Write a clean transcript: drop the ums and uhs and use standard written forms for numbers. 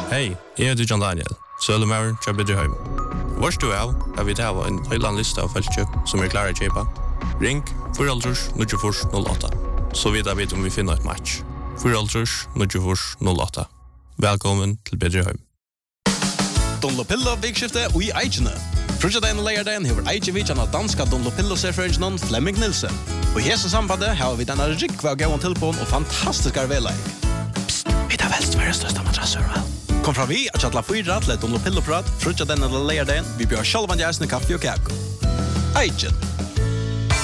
Hej, jag heter John Daniel, Sölumauer, jag bidrar hem. Vars du är vi där en hel lista av fältköp som är klara att köpa. Ring 4-0-08, så vet vi om vi finner ett match. 4-0-08. Välkommen till Bedreheim. Dunlopillo vikskifte og i Eikene. Frutjadein og leierdein hever Eikevitsjan av danska Dunlopillo-serfrøringen Flemming Nilsen. Og i hese sambandet har vi denne rikva gauan tilpån og fantastiskar veleik. Psst, vi tar velst Sveriges største madrasser, vel? Kom fra vi at kjattla 4 til Dunlopillo-prat, frutjadein og leierdein, vi bjør sjalvan jæsne kaffe og kæko. Eiken.